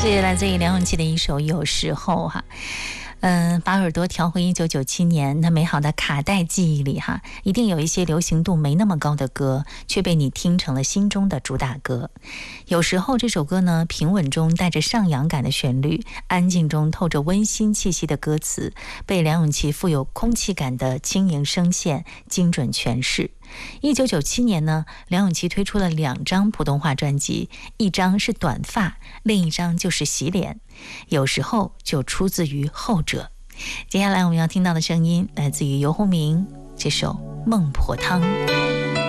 是来自于梁咏琪的一首《有时候》哈。把耳朵调回1997年那美好的卡带记忆里哈，一定有一些流行度没那么高的歌，却被你听成了心中的主打歌。有时候这首歌呢，平稳中带着上扬感的旋律，安静中透着温馨气息的歌词，被梁咏琪富有空气感的轻盈声线精准诠释。1997年呢，梁咏琪推出了2张普通话专辑，一张是短发，另一张就是洗脸，有时候就出自于后者。接下来我们要听到的声音来自于游鸿明这首《孟婆汤》。